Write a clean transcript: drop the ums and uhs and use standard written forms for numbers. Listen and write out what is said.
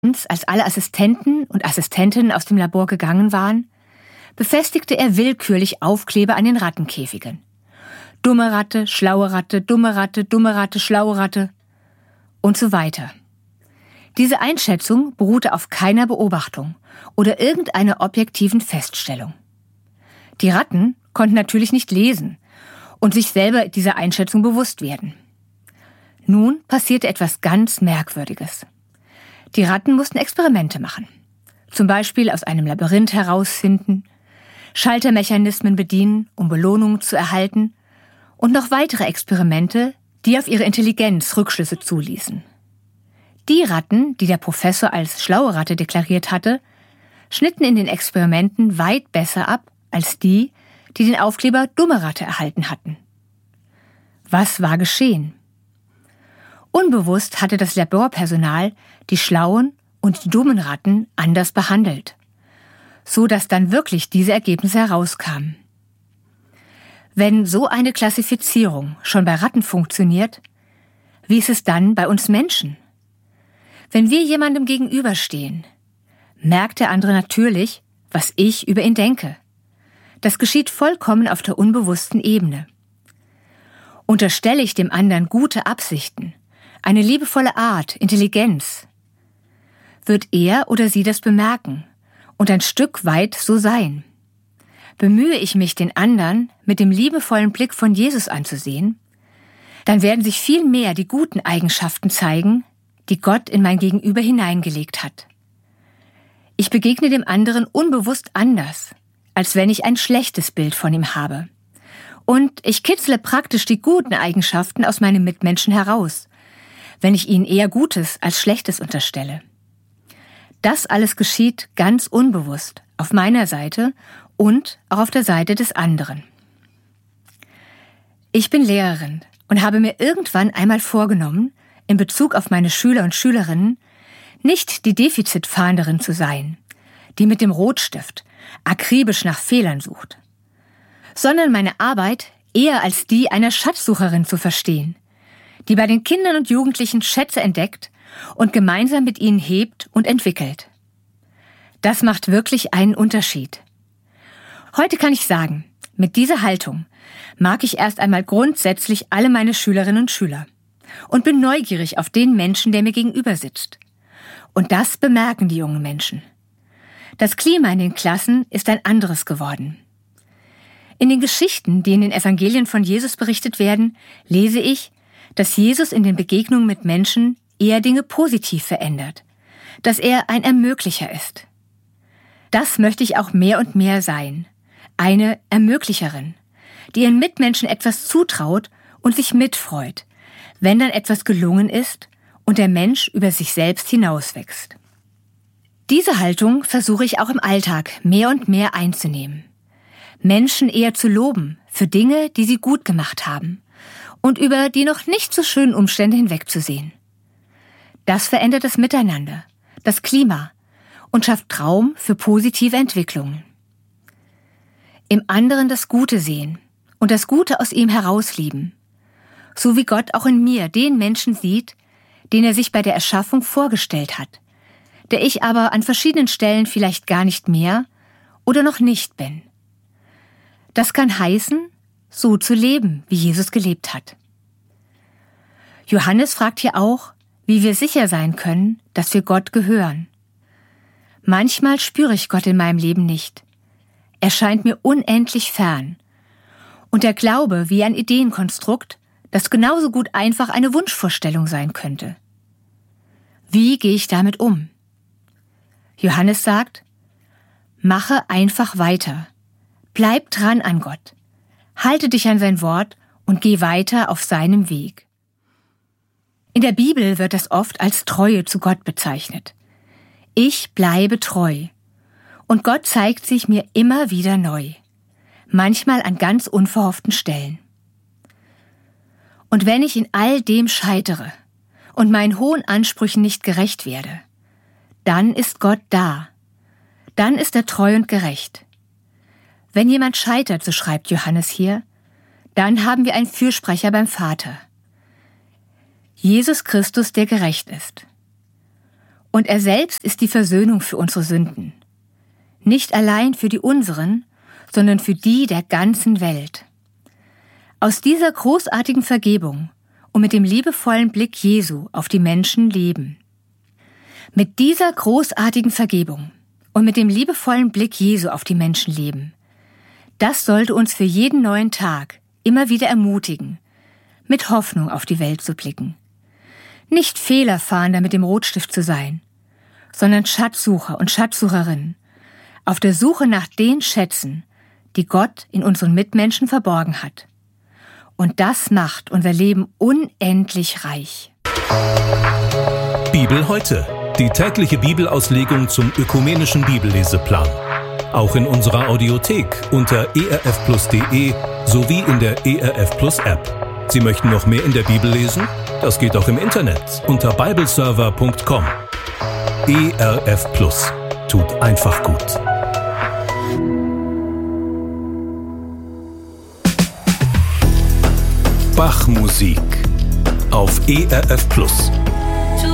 Als alle Assistenten und Assistentinnen aus dem Labor gegangen waren, befestigte er willkürlich Aufkleber an den Rattenkäfigen. Dumme Ratte, schlaue Ratte, dumme Ratte, dumme Ratte, schlaue Ratte und so weiter. Diese Einschätzung beruhte auf keiner Beobachtung oder irgendeiner objektiven Feststellung. Die Ratten konnten natürlich nicht lesen und sich selber dieser Einschätzung bewusst werden. Nun passierte etwas ganz Merkwürdiges. Die Ratten mussten Experimente machen. Zum Beispiel aus einem Labyrinth herausfinden, Schaltermechanismen bedienen, um Belohnungen zu erhalten und noch weitere Experimente, die auf ihre Intelligenz Rückschlüsse zuließen. Die Ratten, die der Professor als schlaue Ratte deklariert hatte, schnitten in den Experimenten weit besser ab als die, die den Aufkleber dumme Ratte erhalten hatten. Was war geschehen? Unbewusst hatte das Laborpersonal die schlauen und die dummen Ratten anders behandelt, so dass dann wirklich diese Ergebnisse herauskamen. Wenn so eine Klassifizierung schon bei Ratten funktioniert, wie ist es dann bei uns Menschen? Wenn wir jemandem gegenüberstehen, merkt der andere natürlich, was ich über ihn denke. Das geschieht vollkommen auf der unbewussten Ebene. Unterstelle ich dem anderen gute Absichten, eine liebevolle Art, Intelligenz, wird er oder sie das bemerken und ein Stück weit so sein. Bemühe ich mich, den anderen mit dem liebevollen Blick von Jesus anzusehen, dann werden sich viel mehr die guten Eigenschaften zeigen, die Gott in mein Gegenüber hineingelegt hat. Ich begegne dem anderen unbewusst anders, als wenn ich ein schlechtes Bild von ihm habe. Und ich kitzle praktisch die guten Eigenschaften aus meinem Mitmenschen heraus, wenn ich ihnen eher Gutes als Schlechtes unterstelle. Das alles geschieht ganz unbewusst auf meiner Seite und auch auf der Seite des anderen. Ich bin Lehrerin und habe mir irgendwann einmal vorgenommen, in Bezug auf meine Schüler und Schülerinnen nicht die Defizitfahnderin zu sein, die mit dem Rotstift akribisch nach Fehlern sucht, sondern meine Arbeit eher als die einer Schatzsucherin zu verstehen, die bei den Kindern und Jugendlichen Schätze entdeckt und gemeinsam mit ihnen hebt und entwickelt. Das macht wirklich einen Unterschied. Heute kann ich sagen, mit dieser Haltung mag ich erst einmal grundsätzlich alle meine Schülerinnen und Schüler und bin neugierig auf den Menschen, der mir gegenüber sitzt. Und das bemerken die jungen Menschen. Das Klima in den Klassen ist ein anderes geworden. In den Geschichten, die in den Evangelien von Jesus berichtet werden, lese ich, dass Jesus in den Begegnungen mit Menschen eher Dinge positiv verändert, dass er ein Ermöglicher ist. Das möchte ich auch mehr und mehr sein, eine Ermöglicherin, die ihren Mitmenschen etwas zutraut und sich mitfreut, wenn dann etwas gelungen ist und der Mensch über sich selbst hinauswächst. Diese Haltung versuche ich auch im Alltag mehr und mehr einzunehmen. Menschen eher zu loben für Dinge, die sie gut gemacht haben und über die noch nicht so schönen Umstände hinwegzusehen. Das verändert das Miteinander, das Klima und schafft Raum für positive Entwicklungen. Im anderen das Gute sehen und das Gute aus ihm herauslieben, so wie Gott auch in mir den Menschen sieht, den er sich bei der Erschaffung vorgestellt hat, der ich aber an verschiedenen Stellen vielleicht gar nicht mehr oder noch nicht bin. Das kann heißen, so zu leben, wie Jesus gelebt hat. Johannes fragt hier auch, wie wir sicher sein können, dass wir Gott gehören. Manchmal spüre ich Gott in meinem Leben nicht. Er scheint mir unendlich fern. Und der Glaube wie ein Ideenkonstrukt, das genauso gut einfach eine Wunschvorstellung sein könnte. Wie gehe ich damit um? Johannes sagt, mache einfach weiter. Bleib dran an Gott. Halte dich an sein Wort und geh weiter auf seinem Weg. In der Bibel wird das oft als Treue zu Gott bezeichnet. Ich bleibe treu. Und Gott zeigt sich mir immer wieder neu. Manchmal an ganz unverhofften Stellen. Und wenn ich in all dem scheitere und meinen hohen Ansprüchen nicht gerecht werde, dann ist Gott da. Dann ist er treu und gerecht. Wenn jemand scheitert, so schreibt Johannes hier, dann haben wir einen Fürsprecher beim Vater. Jesus Christus, der gerecht ist. Und er selbst ist die Versöhnung für unsere Sünden. Nicht allein für die unseren, sondern für die der ganzen Welt. Aus dieser großartigen Vergebung und mit dem liebevollen Blick Jesu auf die Menschen leben. Mit dieser großartigen Vergebung und mit dem liebevollen Blick Jesu auf die Menschen leben. Das sollte uns für jeden neuen Tag immer wieder ermutigen, mit Hoffnung auf die Welt zu blicken. Nicht Fehlerfahnder mit dem Rotstift zu sein, sondern Schatzsucher und Schatzsucherinnen, auf der Suche nach den Schätzen, die Gott in unseren Mitmenschen verborgen hat. Und das macht unser Leben unendlich reich. Bibel heute, die tägliche Bibelauslegung zum ökumenischen Bibelleseplan. Auch in unserer Audiothek unter erfplus.de sowie in der ERF Plus App. Sie möchten noch mehr in der Bibel lesen? Das geht auch im Internet unter bibleserver.com. ERF Plus tut einfach gut. Bach-Musik auf ERF Plus.